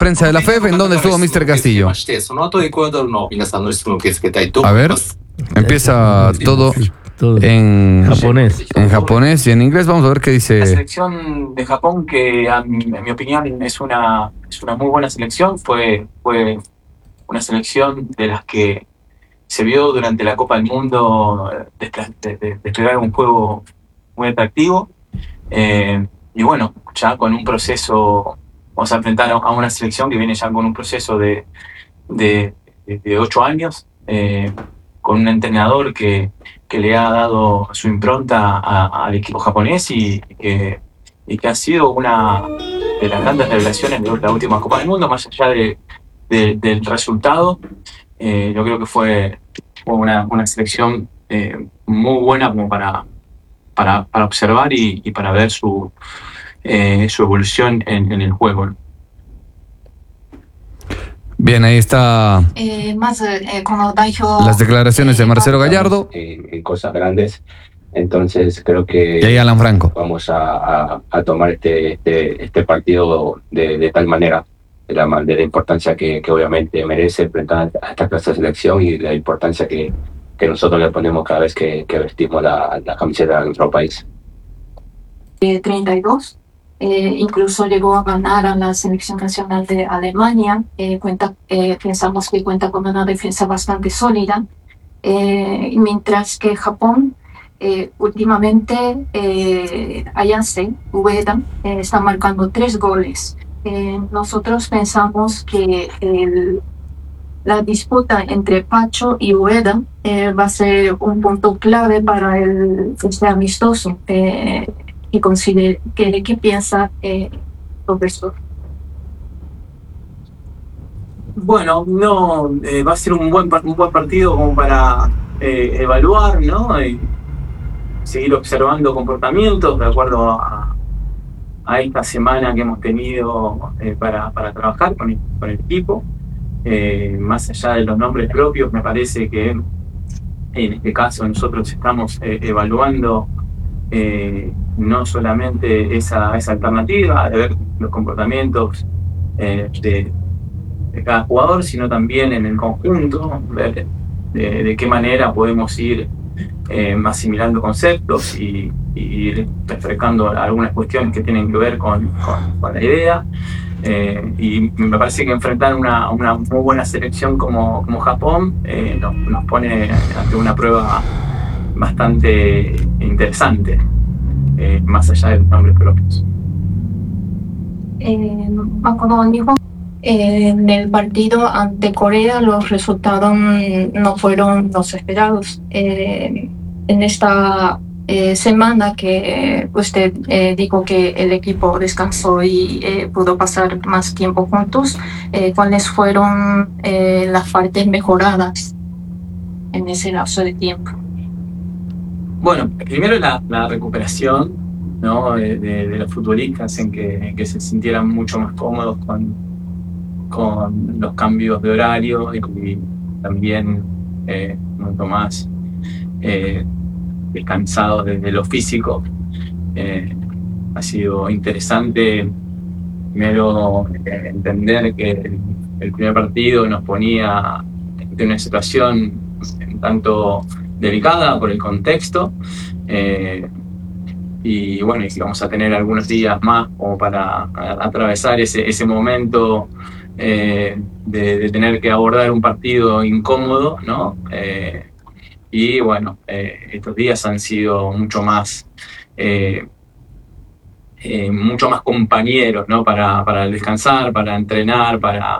prensa de la FEF, ¿en dónde estuvo Mr. Castillo? A ver, empieza todo en japonés y en inglés. Vamos a ver qué La dice. selección de Japón, que en mi opinión es una muy buena selección, fue una selección de las que se vio durante la Copa del Mundo desplegar un juego muy atractivo. Y bueno, ya con un proceso, vamos a enfrentar a una selección que viene ya con un proceso de 8 años, con un entrenador que le ha dado su impronta al equipo japonés y que ha sido una de las grandes revelaciones de la última Copa del Mundo, más allá del resultado. Yo creo que fue una selección muy buena como para observar y para ver su evolución en el juego. Bien, ahí está las declaraciones de Marcelo Gallardo. En cosas grandes, entonces creo que Y ahí Alan Franco. vamos a tomar este partido de tal manera, de la importancia que obviamente merece enfrentar a esta clase de selección y la importancia que nosotros le ponemos cada vez que vestimos la camiseta de nuestro país. 32. Incluso llegó a ganar a la selección nacional de Alemania. Pensamos que cuenta con una defensa bastante sólida. Mientras que Japón, últimamente, Ayase, Ueda, está marcando 3 goles. Nosotros pensamos que la disputa entre Pacho y Ueda va a ser un punto clave para este amistoso. ¿Qué piensa profesor? Bueno, no, va a ser un buen partido como para evaluar, ¿no? Y seguir observando comportamientos de acuerdo a esta semana que hemos tenido para trabajar con el equipo. Más allá de los nombres propios, me parece que en este caso nosotros estamos evaluando no solamente esa alternativa de ver los comportamientos de cada jugador, sino también en el conjunto, ver de qué manera podemos ir asimilando conceptos y ir refrescando algunas cuestiones que tienen que ver con la idea. Y me parece que enfrentar una muy buena selección como Japón nos pone ante una prueba bastante interesante, más allá de los nombres propios. En el partido ante Corea los resultados no fueron los esperados. En esta semana que usted dijo que el equipo descansó y pudo pasar más tiempo juntos, ¿cuáles fueron las partes mejoradas en ese lapso de tiempo? Bueno, primero la recuperación, ¿no? de los futbolistas en que se sintieran mucho más cómodos con los cambios de horario y también mucho más descansados desde lo físico. Ha sido interesante primero entender que el primer partido nos ponía en una situación un tanto delicada por el contexto, y bueno, y vamos a tener algunos días más como para atravesar ese momento de tener que abordar un partido incómodo, ¿no? Y bueno, estos días han sido mucho más compañeros, ¿no? Para descansar, para entrenar, para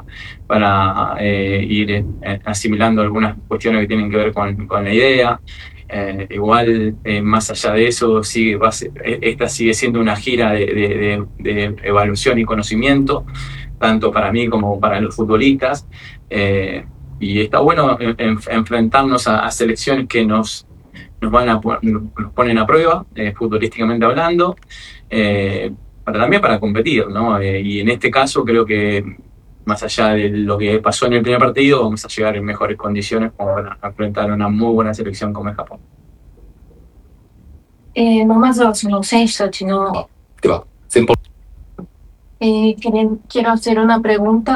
ir asimilando algunas cuestiones que tienen que ver con la idea. Igual, más allá de eso, esta sigue siendo una gira de evaluación y conocimiento, tanto para mí como para los futbolistas. Y está bueno enfrentarnos a selecciones que nos ponen a prueba, futbolísticamente hablando, también para competir, ¿no? Y en este caso creo que más allá de lo que pasó en el primer partido, vamos a llegar en mejores condiciones como para enfrentar una muy buena selección como es Japón. まずはその選手たちの、 では、先方 quiero hacer una pregunta